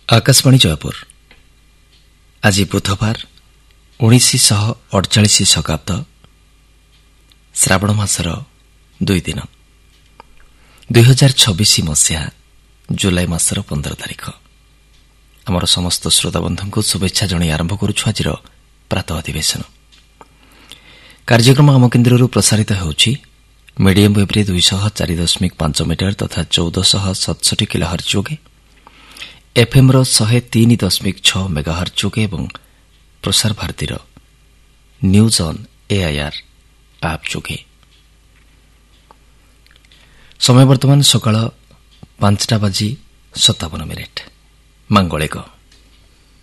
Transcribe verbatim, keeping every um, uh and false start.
ଆକାଶବାଣୀ ଜୟପୁର। ଆଜି ବୁଧବାର ଉଣେଇଶଶହ ଅଡ଼ଚାଳିଶ ଶକାବ୍ଦ ଶ୍ରାବଣ ମାସର ଦୁଇ ଦିନ ଦୁଇ ହଜାର ଛବିଶ ମସିହା ଜୁଲାଇ ମାସର ପନ୍ଦର ତାରିଖ। ଆମର ସମସ୍ତ ଶ୍ରୋତାବନ୍ଧୁଙ୍କୁ ଶୁଭେଚ୍ଛା ଜଣାଇ ଆରମ୍ଭ କରୁଛୁ ଆଜିର ପ୍ରାତଃ ଅଧିବେଶନ କାର୍ଯ୍ୟକ୍ରମ। ଆମ କେନ୍ଦ୍ରରୁ ପ୍ରସାରିତ ହେଉଛି ମିଡିୟମ୍ ୱେବ୍ରେ ଦୁଇଶହ ଚାରି ଦଶମିକ ପାଞ୍ଚ ମିଟର ତଥା ଚଉଦଶହ ସତଷଠି କିଲୋହର୍ଟ୍ଜ ଯୋଗେ, ଏଫ୍ଏମ୍ର ଶହେ ତିନି ଦଶମିକ ଛଅ ମେଗାହର୍ଟ୍ଜ ଯୋଗେ ଏବଂ ପ୍ରସାର ଭାରତୀର ନ୍ୟୁଜ୍ ଅନ୍ ଏଆଇଆର୍ ଆପ୍ ଯୋଗେ। ସମୟ ବର୍ତ୍ତମାନ ସକାଳ ପାଞ୍ଚଟା ବାଜି ସତାବନ ମିନିଟ୍। ମାଙ୍ଗଳିକ